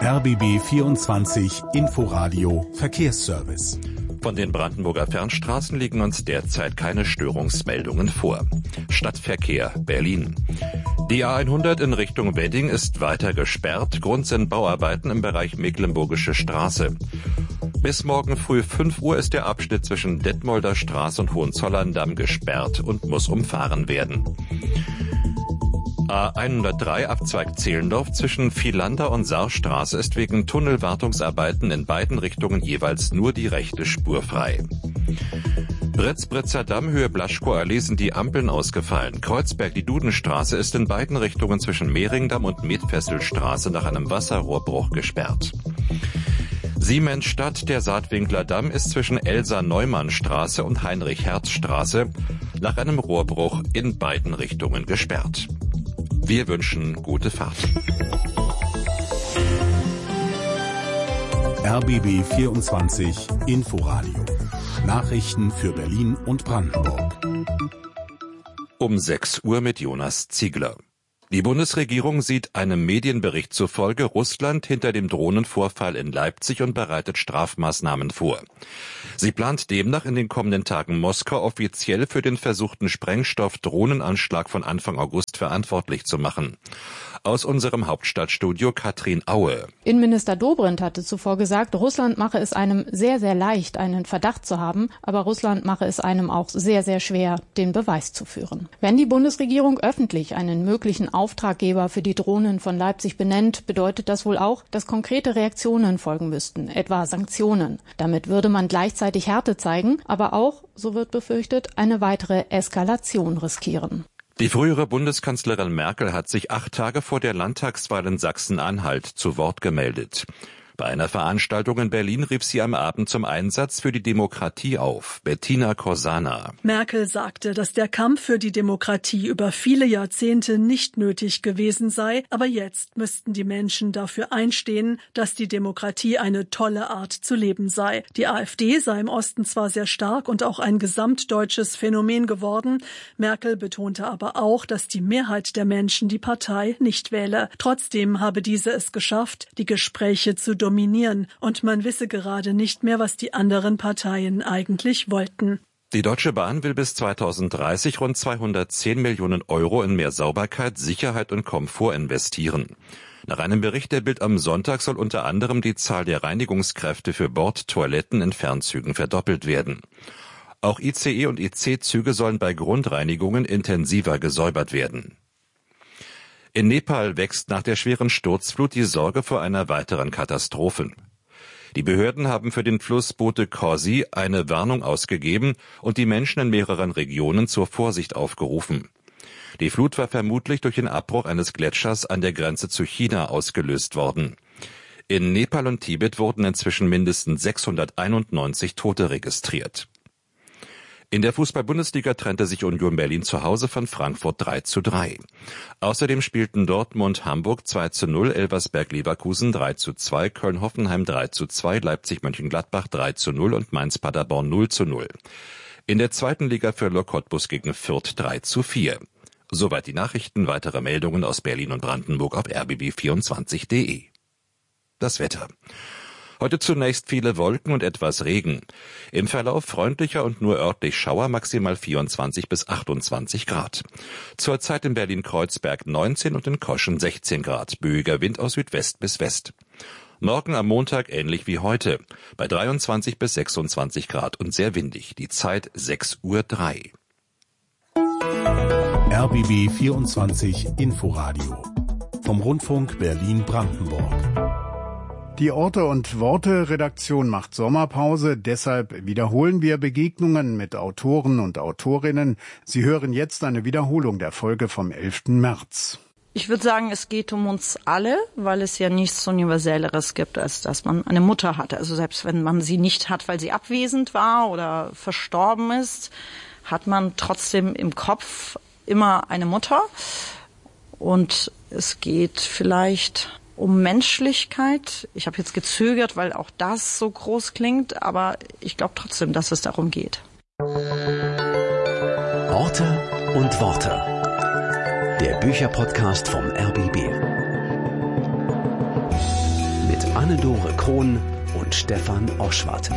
RBB 24 Inforadio Verkehrsservice. Von den Brandenburger Fernstraßen liegen uns derzeit keine Störungsmeldungen vor. Stadtverkehr Berlin. Die A100 in Richtung Wedding ist weiter gesperrt. Grund sind Bauarbeiten im Bereich Mecklenburgische Straße. Bis morgen früh 5 Uhr ist der Abschnitt zwischen Detmolder Straße und Hohenzollern-Damm gesperrt und muss umfahren werden. A103 Abzweig Zehlendorf zwischen Vielander und Saarstraße ist wegen Tunnelwartungsarbeiten in beiden Richtungen jeweils nur die rechte Spur frei. Britz-Britzer Damm, Höhe Blaschkower Allee sind die Ampeln ausgefallen. Kreuzberg, die Dudenstraße ist in beiden Richtungen zwischen Mehringdamm und Medfesselstraße nach einem Wasserrohrbruch gesperrt. Siemensstadt, der Saatwinkler Damm ist zwischen Elsa-Neumann-Straße und Heinrich-Herz-Straße nach einem Rohrbruch in beiden Richtungen gesperrt. Wir wünschen gute Fahrt. RBB 24 Inforadio. Nachrichten für Berlin und Brandenburg. Um 6 Uhr mit Jonas Ziegler. Die Bundesregierung sieht einem Medienbericht zufolge Russland hinter dem Drohnenvorfall in Leipzig und bereitet Strafmaßnahmen vor. Sie plant demnach in den kommenden Tagen Moskau offiziell für den versuchten Sprengstoff-Drohnenanschlag von Anfang August verantwortlich zu machen. Aus unserem Hauptstadtstudio Katrin Aue. Innenminister Dobrindt hatte zuvor gesagt, Russland mache es einem sehr, sehr leicht, einen Verdacht zu haben, aber Russland mache es einem auch sehr, sehr schwer, den Beweis zu führen. Wenn die Bundesregierung öffentlich einen möglichen Auftraggeber für die Drohnen von Leipzig benennt, bedeutet das wohl auch, dass konkrete Reaktionen folgen müssten, etwa Sanktionen. Damit würde man gleichzeitig Härte zeigen, aber auch, so wird befürchtet, eine weitere Eskalation riskieren. Die frühere Bundeskanzlerin Merkel hat sich 8 Tage vor der Landtagswahl in Sachsen-Anhalt zu Wort gemeldet. Bei einer Veranstaltung in Berlin rief sie am Abend zum Einsatz für die Demokratie auf. Bettina Corsana. Merkel sagte, dass der Kampf für die Demokratie über viele Jahrzehnte nicht nötig gewesen sei, aber jetzt müssten die Menschen dafür einstehen, dass die Demokratie eine tolle Art zu leben sei. Die AfD sei im Osten zwar sehr stark und auch ein gesamtdeutsches Phänomen geworden, Merkel betonte aber auch, dass die Mehrheit der Menschen die Partei nicht wähle. Trotzdem habe diese es geschafft, die Gespräche zu dominieren und man wisse gerade nicht mehr, was die anderen Parteien eigentlich wollten. Die Deutsche Bahn will bis 2030 rund 210 Millionen Euro in mehr Sauberkeit, Sicherheit und Komfort investieren. Nach einem Bericht der Bild am Sonntag soll unter anderem die Zahl der Reinigungskräfte für Bordtoiletten in Fernzügen verdoppelt werden. Auch ICE und IC-Züge sollen bei Grundreinigungen intensiver gesäubert werden. In Nepal wächst nach der schweren Sturzflut die Sorge vor einer weiteren Katastrophe. Die Behörden haben für den Fluss Bote Kosi eine Warnung ausgegeben und die Menschen in mehreren Regionen zur Vorsicht aufgerufen. Die Flut war vermutlich durch den Abbruch eines Gletschers an der Grenze zu China ausgelöst worden. In Nepal und Tibet wurden inzwischen mindestens 691 Tote registriert. In der Fußball-Bundesliga trennte sich Union Berlin zu Hause von Frankfurt 3:3. Außerdem spielten Dortmund Hamburg 2:0, Elversberg Leverkusen 3:2, Köln-Hoffenheim 3:2, Leipzig-Mönchengladbach 3:0 und Mainz-Paderborn 0:0. In der zweiten Liga für Lok Cottbus gegen Fürth 3:4. Soweit die Nachrichten, weitere Meldungen aus Berlin und Brandenburg auf rbb24.de. Das Wetter. Heute zunächst viele Wolken und etwas Regen. Im Verlauf freundlicher und nur örtlich Schauer, maximal 24 bis 28 Grad. Zurzeit in Berlin-Kreuzberg 19 und in Koschen 16 Grad. Böiger Wind aus Südwest bis West. Morgen am Montag ähnlich wie heute. Bei 23 bis 26 Grad und sehr windig. Die Zeit 6:03 Uhr. RBB 24 Inforadio. Vom Rundfunk Berlin-Brandenburg. Die Orte und Worte Redaktion macht Sommerpause, deshalb wiederholen wir Begegnungen mit Autoren und Autorinnen. Sie hören jetzt eine Wiederholung der Folge vom 11. März. Ich würde sagen, es geht um uns alle, weil es ja nichts Universelleres gibt, als dass man eine Mutter hat. Also selbst wenn man sie nicht hat, weil sie abwesend war oder verstorben ist, hat man trotzdem im Kopf immer eine Mutter. Und es geht vielleicht um Menschlichkeit. Ich habe jetzt gezögert, weil auch das so groß klingt, aber ich glaube trotzdem, dass es darum geht. Orte und Worte. Der Bücherpodcast vom RBB. Mit Anne-Dore Krohn und Stefan Oschwart.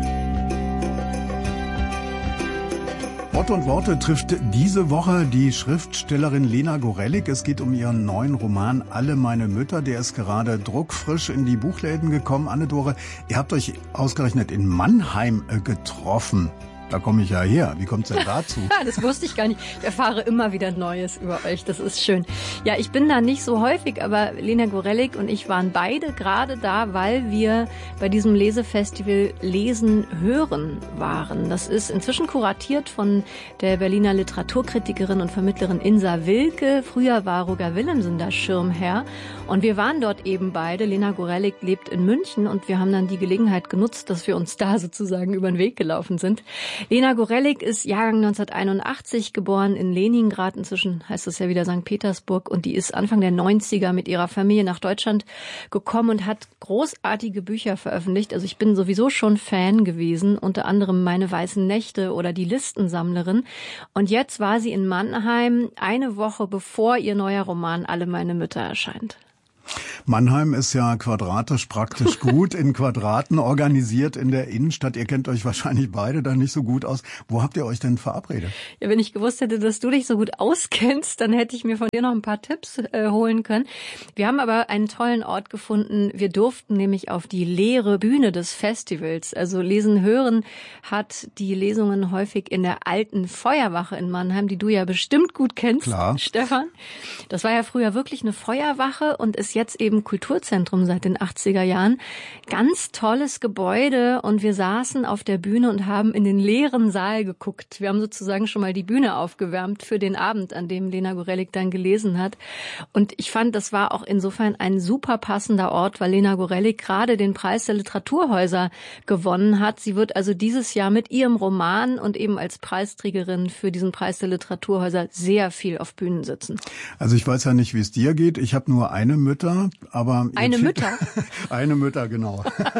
Wort und Worte trifft diese Woche die Schriftstellerin Lena Gorelick. Es geht um ihren neuen Roman Alle meine Mütter. Der ist gerade druckfrisch in die Buchläden gekommen. Anne-Dore, ihr habt euch ausgerechnet in Mannheim getroffen. Da komme ich ja her. Wie kommt's denn dazu? Das wusste ich gar nicht. Ich erfahre immer wieder Neues über euch. Das ist schön. Ja, ich bin da nicht so häufig, aber Lena Gorelick und ich waren beide gerade da, weil wir bei diesem Lesefestival Lesen hören waren. Das ist inzwischen kuratiert von der Berliner Literaturkritikerin und Vermittlerin Insa Wilke. Früher war Roger Willemsen da Schirmherr. Und wir waren dort eben beide. Lena Gorelick lebt in München und wir haben dann die Gelegenheit genutzt, dass wir uns da sozusagen über den Weg gelaufen sind. Lena Gorelick ist Jahrgang 1981, geboren in Leningrad, inzwischen heißt es ja wieder St. Petersburg, und die ist Anfang der 90er mit ihrer Familie nach Deutschland gekommen und hat großartige Bücher veröffentlicht. Also ich bin sowieso schon Fan gewesen, unter anderem Meine weißen Nächte oder Die Listensammlerin. Und jetzt war sie in Mannheim eine Woche bevor ihr neuer Roman Alle meine Mütter erscheint. Mannheim ist ja quadratisch praktisch gut, in Quadraten organisiert in der Innenstadt. Ihr kennt euch wahrscheinlich beide da nicht so gut aus. Wo habt ihr euch denn verabredet? Ja, wenn ich gewusst hätte, dass du dich so gut auskennst, dann hätte ich mir von dir noch ein paar Tipps holen können. Wir haben aber einen tollen Ort gefunden. Wir durften nämlich auf die leere Bühne des Festivals. Also Lesen hören hat die Lesungen häufig in der alten Feuerwache in Mannheim, die du ja bestimmt gut kennst, Klar. Stefan. Das war ja früher wirklich eine Feuerwache und ist jetzt eben Kulturzentrum seit den 80er Jahren. Ganz tolles Gebäude und wir saßen auf der Bühne und haben in den leeren Saal geguckt. Wir haben sozusagen schon mal die Bühne aufgewärmt für den Abend, an dem Lena Gorelick dann gelesen hat. Und ich fand, das war auch insofern ein super passender Ort, weil Lena Gorelick gerade den Preis der Literaturhäuser gewonnen hat. Sie wird also dieses Jahr mit ihrem Roman und eben als Preisträgerin für diesen Preis der Literaturhäuser sehr viel auf Bühnen sitzen. Also ich weiß ja nicht, wie es dir geht. Ich habe nur eine Mütter. Aber eine Mütter? Eine Mütter, genau.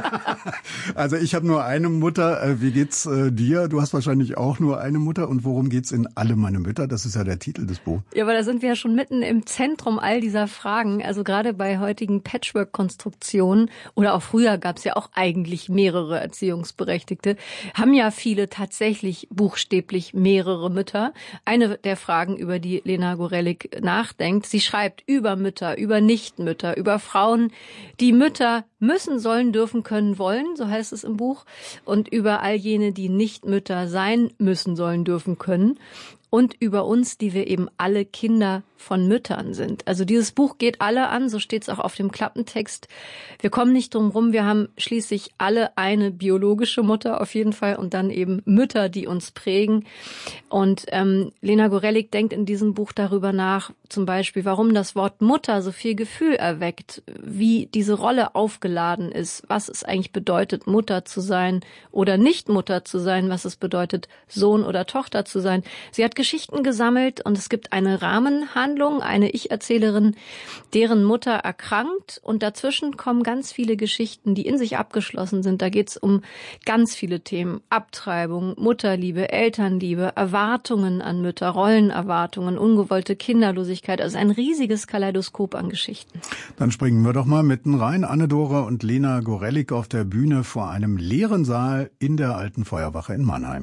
Also ich habe nur eine Mutter. Wie geht's dir? Du hast wahrscheinlich auch nur eine Mutter. Und worum geht's in Alle meine Mütter? Das ist ja der Titel des Buches. Ja, aber da sind wir ja schon mitten im Zentrum all dieser Fragen. Also gerade bei heutigen Patchwork-Konstruktionen oder auch früher gab es ja auch eigentlich mehrere Erziehungsberechtigte, haben ja viele tatsächlich buchstäblich mehrere Mütter. Eine der Fragen, über die Lena Gorelick nachdenkt, sie schreibt über Mütter, über Nichtmütter, über Frauen, die Mütter müssen, sollen, dürfen, können, wollen, so heißt es im Buch, und über all jene, die nicht Mütter sein müssen, sollen, dürfen, können. Und über uns, die wir eben alle Kinder von Müttern sind. Also dieses Buch geht alle an, so steht es auch auf dem Klappentext. Wir kommen nicht drum rum, wir haben schließlich alle eine biologische Mutter auf jeden Fall und dann eben Mütter, die uns prägen. Und Lena Gorelick denkt in diesem Buch darüber nach, zum Beispiel, warum das Wort Mutter so viel Gefühl erweckt, wie diese Rolle aufgeladen ist, was es eigentlich bedeutet, Mutter zu sein oder nicht Mutter zu sein, was es bedeutet, Sohn oder Tochter zu sein. Sie hat Geschichten gesammelt und es gibt eine Rahmenhandlung, eine Ich-Erzählerin, deren Mutter erkrankt und dazwischen kommen ganz viele Geschichten, die in sich abgeschlossen sind. Da geht es um ganz viele Themen. Abtreibung, Mutterliebe, Elternliebe, Erwartungen an Mütter, Rollenerwartungen, ungewollte Kinderlosigkeit. Also ein riesiges Kaleidoskop an Geschichten. Dann springen wir doch mal mitten rein. Anne-Dore und Lena Gorelick auf der Bühne vor einem leeren Saal in der alten Feuerwache in Mannheim.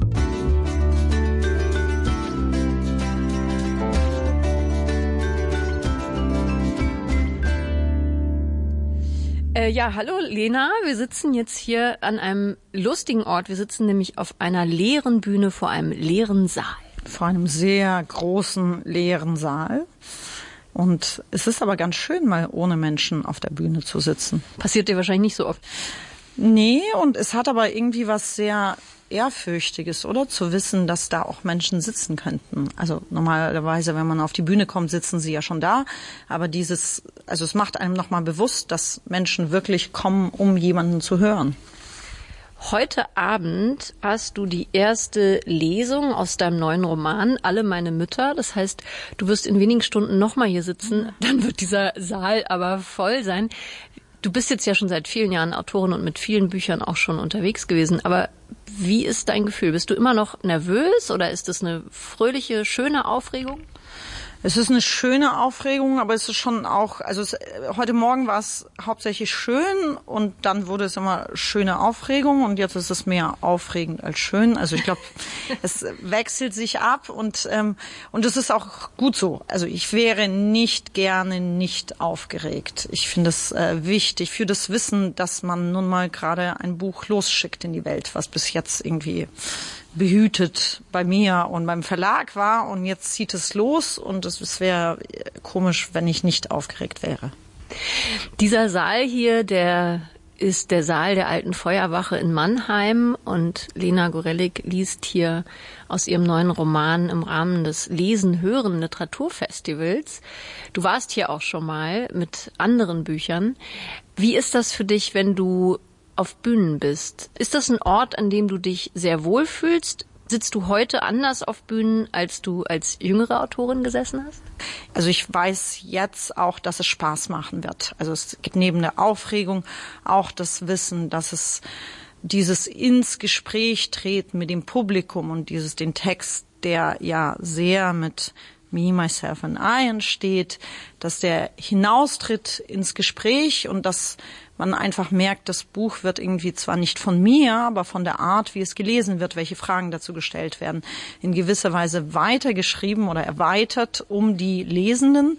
Ja, hallo Lena, wir sitzen jetzt hier an einem lustigen Ort. Wir sitzen nämlich auf einer leeren Bühne vor einem leeren Saal. Vor einem sehr großen, leeren Saal. Und es ist aber ganz schön, mal ohne Menschen auf der Bühne zu sitzen. Passiert dir wahrscheinlich nicht so oft. Nee, und es hat aber irgendwie was sehr Ehrfürchtiges, oder? Zu wissen, dass da auch Menschen sitzen könnten. Also normalerweise, wenn man auf die Bühne kommt, sitzen sie ja schon da. Aber es macht einem nochmal bewusst, dass Menschen wirklich kommen, um jemanden zu hören. Heute Abend hast du die erste Lesung aus deinem neuen Roman, Alle meine Mütter. Das heißt, du wirst in wenigen Stunden nochmal hier sitzen. Dann wird dieser Saal aber voll sein. Du bist jetzt ja schon seit vielen Jahren Autorin und mit vielen Büchern auch schon unterwegs gewesen. Aber wie ist dein Gefühl? Bist du immer noch nervös oder ist das eine fröhliche, schöne Aufregung? Es ist eine schöne Aufregung, aber es ist schon auch, heute Morgen war es hauptsächlich schön und dann wurde es immer schöne Aufregung und jetzt ist es mehr aufregend als schön. Also ich glaube, es wechselt sich ab und es ist auch gut so. Also ich wäre nicht gerne nicht aufgeregt. Ich finde es wichtig für das Wissen, dass man nun mal gerade ein Buch losschickt in die Welt, was bis jetzt irgendwie behütet bei mir und beim Verlag war und jetzt zieht es los und es wäre komisch, wenn ich nicht aufgeregt wäre. Dieser Saal hier, der ist der Saal der Alten Feuerwache in Mannheim und Lena Gorelick liest hier aus ihrem neuen Roman im Rahmen des Lesen-Hören-Literaturfestivals. Du warst hier auch schon mal mit anderen Büchern. Wie ist das für dich, wenn du auf Bühnen bist? Ist das ein Ort, an dem du dich sehr wohl fühlst? Sitzt du heute anders auf Bühnen, als du als jüngere Autorin gesessen hast? Also ich weiß jetzt auch, dass es Spaß machen wird. Also es gibt neben der Aufregung auch das Wissen, dass es dieses ins Gespräch treten mit dem Publikum und den Text, der ja sehr mit Me, Myself and I entsteht, dass der hinaustritt ins Gespräch und dass man einfach merkt, das Buch wird irgendwie zwar nicht von mir, aber von der Art, wie es gelesen wird, welche Fragen dazu gestellt werden, in gewisser Weise weitergeschrieben oder erweitert um die Lesenden.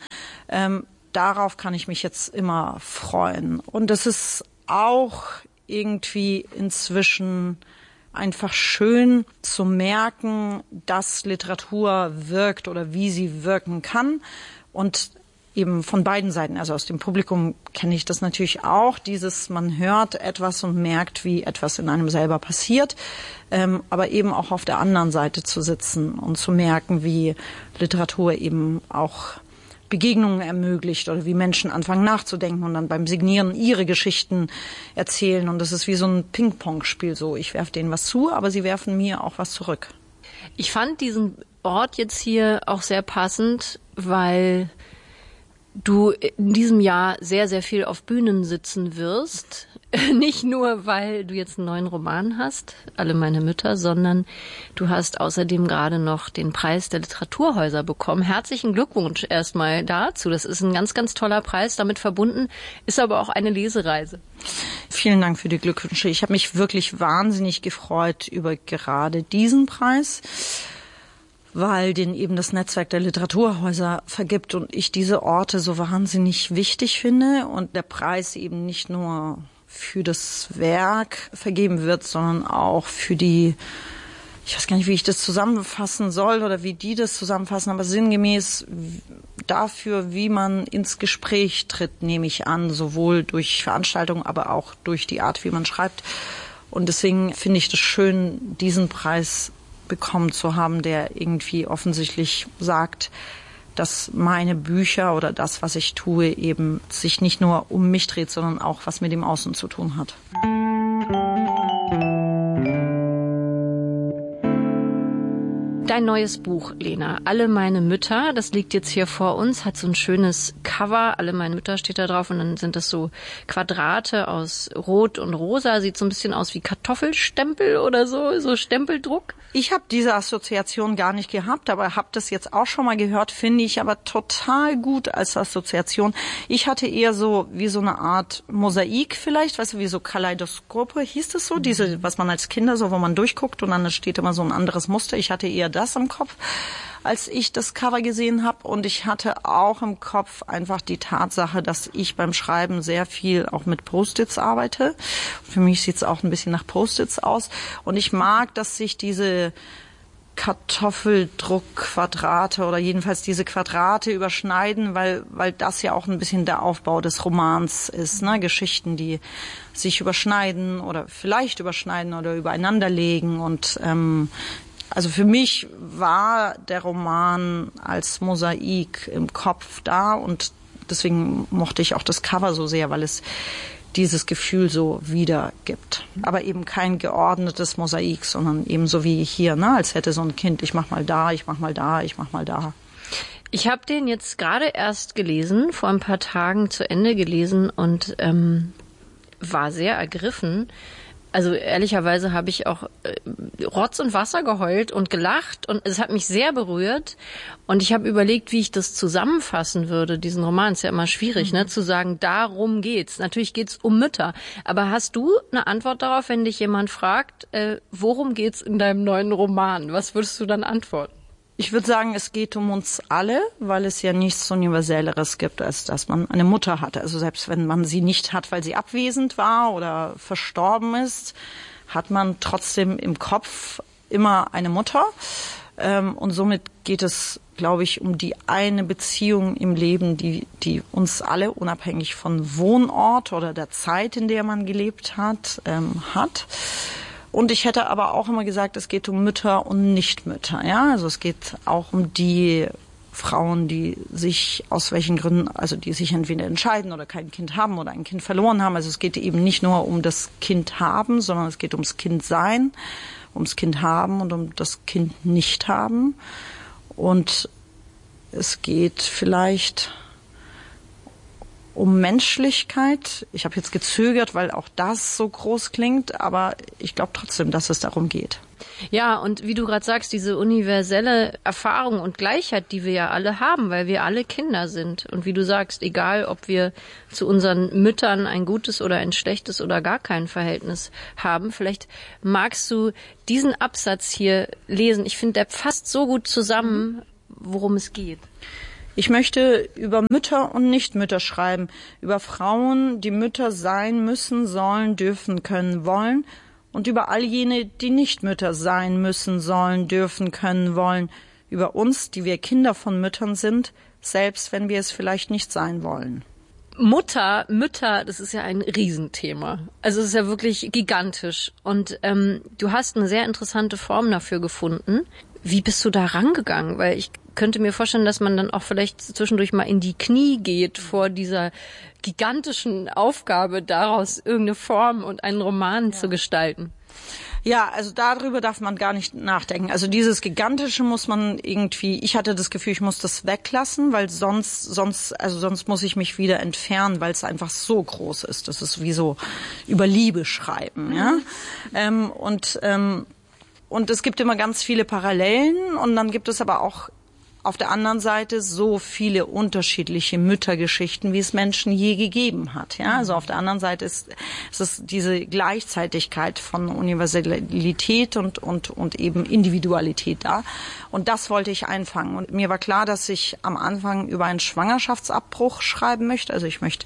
Darauf kann ich mich jetzt immer freuen. Und es ist auch irgendwie inzwischen einfach schön zu merken, dass Literatur wirkt oder wie sie wirken kann und eben von beiden Seiten, also aus dem Publikum kenne ich das natürlich auch, man hört etwas und merkt, wie etwas in einem selber passiert, aber eben auch auf der anderen Seite zu sitzen und zu merken, wie Literatur eben auch Begegnungen ermöglicht oder wie Menschen anfangen nachzudenken und dann beim Signieren ihre Geschichten erzählen und das ist wie so ein Ping-Pong-Spiel so, ich werfe denen was zu, aber sie werfen mir auch was zurück. Ich fand diesen Ort jetzt hier auch sehr passend, weil du in diesem Jahr sehr, sehr viel auf Bühnen sitzen wirst. Nicht nur, weil du jetzt einen neuen Roman hast, Alle meine Mütter, sondern du hast außerdem gerade noch den Preis der Literaturhäuser bekommen. Herzlichen Glückwunsch erstmal dazu. Das ist ein ganz, ganz toller Preis. Damit verbunden ist aber auch eine Lesereise. Vielen Dank für die Glückwünsche. Ich habe mich wirklich wahnsinnig gefreut über gerade diesen Preis, weil den eben das Netzwerk der Literaturhäuser vergibt und ich diese Orte so wahnsinnig wichtig finde und der Preis eben nicht nur für das Werk vergeben wird, sondern auch für die, ich weiß gar nicht, wie ich das zusammenfassen soll oder wie die das zusammenfassen, aber sinngemäß dafür, wie man ins Gespräch tritt, nehme ich an, sowohl durch Veranstaltungen, aber auch durch die Art, wie man schreibt. Und deswegen finde ich das schön, diesen Preis bekommen zu haben, der irgendwie offensichtlich sagt, dass meine Bücher oder das, was ich tue, eben sich nicht nur um mich dreht, sondern auch was mit dem Außen zu tun hat. Dein neues Buch, Lena, Alle meine Mütter, das liegt jetzt hier vor uns, hat so ein schönes Cover, Alle meine Mütter steht da drauf und dann sind das so Quadrate aus Rot und Rosa, sieht so ein bisschen aus wie Kartoffelstempel oder so Stempeldruck. Ich habe diese Assoziation gar nicht gehabt, aber habe das jetzt auch schon mal gehört, finde ich aber total gut als Assoziation. Ich hatte eher so wie so eine Art Mosaik vielleicht, weißt du, wie so Kaleidoskope, hieß das so, diese, was man als Kinder so, wo man durchguckt und dann steht immer so ein anderes Muster. Ich hatte eher das im Kopf, als ich das Cover gesehen habe und ich hatte auch im Kopf einfach die Tatsache, dass ich beim Schreiben sehr viel auch mit Post-its arbeite. Für mich sieht es auch ein bisschen nach Post-its aus und ich mag, dass sich diese Kartoffeldruckquadrate oder jedenfalls diese Quadrate überschneiden, weil das ja auch ein bisschen der Aufbau des Romans ist, ne? Geschichten, die sich überschneiden oder vielleicht überschneiden oder übereinander legen und also für mich war der Roman als Mosaik im Kopf da und deswegen mochte ich auch das Cover so sehr, weil es dieses Gefühl so wiedergibt. Aber eben kein geordnetes Mosaik, sondern eben so wie hier, ne, als hätte so ein Kind, ich mach mal da, ich mach mal da, ich mach mal da. Ich habe den jetzt gerade erst gelesen, vor ein paar Tagen zu Ende gelesen und war sehr ergriffen. Also ehrlicherweise habe ich auch Rotz und Wasser geheult und gelacht und es hat mich sehr berührt und ich habe überlegt, wie ich das zusammenfassen würde, diesen Roman. Ist ja immer schwierig, ne, zu sagen, darum geht's. Natürlich geht's um Mütter. Aber hast du eine Antwort darauf, wenn dich jemand fragt, worum geht's in deinem neuen Roman? Was würdest du dann antworten? Ich würde sagen, es geht um uns alle, weil es ja nichts Universelleres gibt, als dass man eine Mutter hat. Also selbst wenn man sie nicht hat, weil sie abwesend war oder verstorben ist, hat man trotzdem im Kopf immer eine Mutter. Und somit geht es, glaube ich, um die eine Beziehung im Leben, die uns alle, unabhängig von Wohnort oder der Zeit, in der man gelebt hat, hat. Und ich hätte aber auch immer gesagt, es geht um Mütter und Nichtmütter. Ja, also es geht auch um die Frauen, die sich aus welchen Gründen, also die sich entweder entscheiden oder kein Kind haben oder ein Kind verloren haben. Also es geht eben nicht nur um das Kind haben, sondern es geht ums Kind sein, ums Kind haben und um das Kind nicht haben. Und es geht vielleicht um Menschlichkeit. Ich habe jetzt gezögert, weil auch das so groß klingt, aber ich glaube trotzdem, dass es darum geht. Ja, und wie du gerade sagst, diese universelle Erfahrung und Gleichheit, die wir ja alle haben, weil wir alle Kinder sind. Und wie du sagst, egal, ob wir zu unseren Müttern ein gutes oder ein schlechtes oder gar kein Verhältnis haben, vielleicht magst du diesen Absatz hier lesen. Ich finde, der fasst so gut zusammen, worum es geht. Ich möchte über Mütter und Nichtmütter schreiben, über Frauen, die Mütter sein müssen, sollen, dürfen, können, wollen und über all jene, die nicht Mütter sein müssen, sollen, dürfen, können, wollen, über uns, die wir Kinder von Müttern sind, selbst wenn wir es vielleicht nicht sein wollen. Mütter, das ist ja ein Riesenthema. Also es ist ja wirklich gigantisch. Und du hast eine sehr interessante Form dafür gefunden. Wie bist du da rangegangen? Weil ich könnte mir vorstellen, dass man dann auch vielleicht zwischendurch mal in die Knie geht vor dieser gigantischen Aufgabe, daraus irgendeine Form und einen Roman zu gestalten. Ja, also darüber darf man gar nicht nachdenken. Also dieses Gigantische muss man irgendwie, ich hatte das Gefühl, ich muss das weglassen, weil sonst muss ich mich wieder entfernen, weil es einfach so groß ist. Das ist wie so über Liebe schreiben, ja. Und es gibt immer ganz viele Parallelen und dann gibt es aber auch auf der anderen Seite so viele unterschiedliche Müttergeschichten, wie es Menschen je gegeben hat. Ja, also auf der anderen Seite ist es diese Gleichzeitigkeit von Universalität und eben Individualität da. Und das wollte ich einfangen. Und mir war klar, dass ich am Anfang über einen Schwangerschaftsabbruch schreiben möchte. Also ich möchte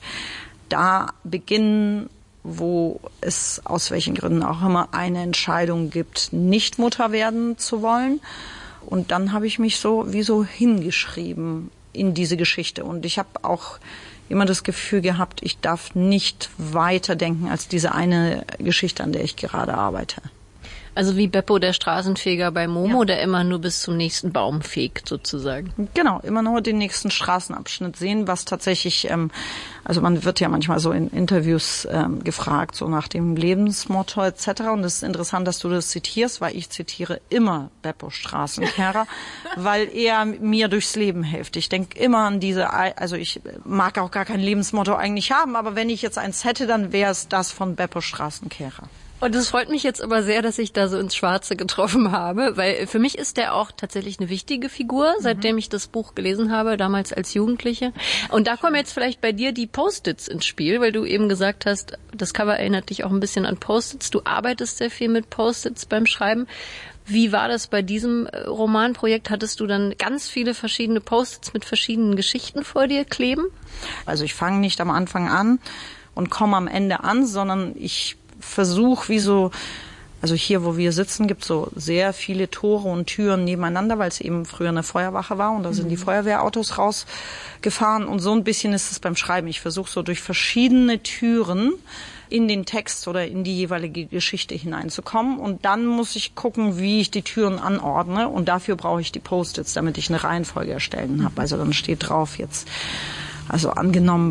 da beginnen, wo es aus welchen Gründen auch immer eine Entscheidung gibt, nicht Mutter werden zu wollen. Und dann habe ich mich so hingeschrieben in diese Geschichte. Und ich habe auch immer das Gefühl gehabt, ich darf nicht weiterdenken als diese eine Geschichte, an der ich gerade arbeite. Also wie Beppo, der Straßenfeger bei Momo, der immer nur bis zum nächsten Baum fegt, sozusagen. Genau, immer nur den nächsten Straßenabschnitt sehen, was tatsächlich, also man wird ja manchmal so in Interviews gefragt, so nach dem Lebensmotto etc. Und es ist interessant, dass du das zitierst, weil ich zitiere immer Beppo Straßenkehrer, weil er mir durchs Leben hilft. Ich denke immer an also ich mag auch gar kein Lebensmotto eigentlich haben, aber wenn ich jetzt eins hätte, dann wäre es das von Beppo Straßenkehrer. Und es freut mich jetzt aber sehr, dass ich da so ins Schwarze getroffen habe, weil für mich ist der auch tatsächlich eine wichtige Figur, seitdem ich das Buch gelesen habe, damals als Jugendliche. Und da kommen jetzt vielleicht bei dir die Post-its ins Spiel, weil du eben gesagt hast, das Cover erinnert dich auch ein bisschen an Post-its. Du arbeitest sehr viel mit Post-its beim Schreiben. Wie war das bei diesem Romanprojekt? Hattest du dann ganz viele verschiedene Post-its mit verschiedenen Geschichten vor dir kleben? Also ich fange nicht am Anfang an und komme am Ende an, sondern ich versuch, also hier, wo wir sitzen, gibt es so sehr viele Tore und Türen nebeneinander, weil es eben früher eine Feuerwache war und da sind die Feuerwehrautos rausgefahren und so ein bisschen ist es beim Schreiben. Ich versuche so durch verschiedene Türen in den Text oder in die jeweilige Geschichte hineinzukommen und dann muss ich gucken, wie ich die Türen anordne und dafür brauche ich die Post-its, damit ich eine Reihenfolge erstellen habe. Also dann steht drauf jetzt, also angenommen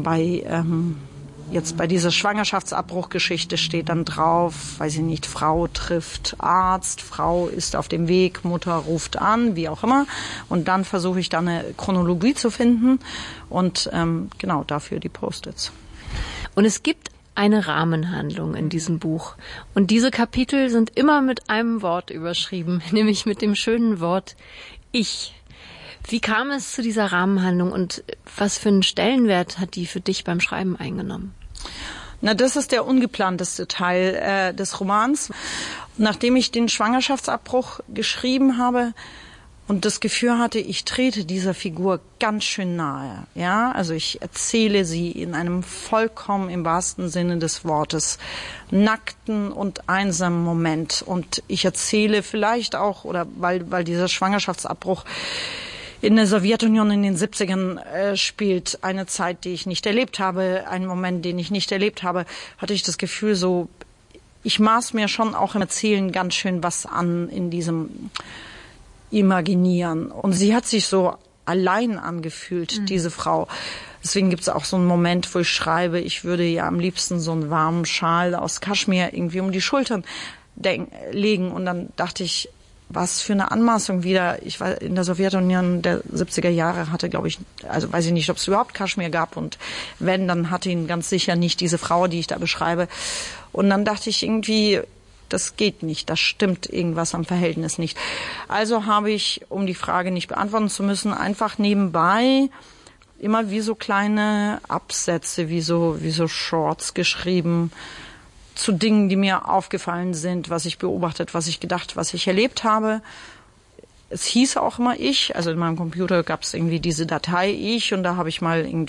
jetzt bei dieser Schwangerschaftsabbruchgeschichte steht dann drauf, weiß ich nicht, Frau trifft Arzt, Frau ist auf dem Weg, Mutter ruft an, wie auch immer. Und dann versuche ich da eine Chronologie zu finden und genau dafür die Post-its. Und es gibt eine Rahmenhandlung in diesem Buch. Und diese Kapitel sind immer mit einem Wort überschrieben, nämlich mit dem schönen Wort Ich. Wie kam es zu dieser Rahmenhandlung und was für einen Stellenwert hat die für dich beim Schreiben eingenommen? Na, das ist der ungeplanteste Teil des Romans. Nachdem ich den Schwangerschaftsabbruch geschrieben habe und das Gefühl hatte, ich trete dieser Figur ganz schön nahe. Ja, also ich erzähle sie in einem vollkommen im wahrsten Sinne des Wortes nackten und einsamen Moment. Und ich erzähle vielleicht auch, oder weil dieser Schwangerschaftsabbruch in der Sowjetunion in den 70ern spielt, eine Zeit, die ich nicht erlebt habe, einen Moment, den ich nicht erlebt habe, hatte ich das Gefühl so, ich maß mir schon auch im Erzählen ganz schön was an in diesem Imaginieren. Und sie hat sich so allein angefühlt, diese Frau. Deswegen gibt es auch so einen Moment, wo ich schreibe, ich würde ihr am liebsten so einen warmen Schal aus Kaschmir irgendwie um die Schultern legen. Und dann dachte ich, was für eine Anmaßung wieder. Ich war in der Sowjetunion der 70er Jahre, hatte, glaube ich, also weiß ich nicht, ob es überhaupt Kaschmir gab. Und wenn, dann hatte ihn ganz sicher nicht diese Frau, die ich da beschreibe. Und dann dachte ich irgendwie, das geht nicht, das stimmt irgendwas am Verhältnis nicht. Also habe ich, um die Frage nicht beantworten zu müssen, einfach nebenbei immer wie so kleine Absätze, wie so Shorts geschrieben zu Dingen, die mir aufgefallen sind, was ich beobachtet, was ich gedacht, was ich erlebt habe. Es hieß auch immer ich, also in meinem Computer gab es irgendwie diese Datei ich und da habe ich mal irgendwie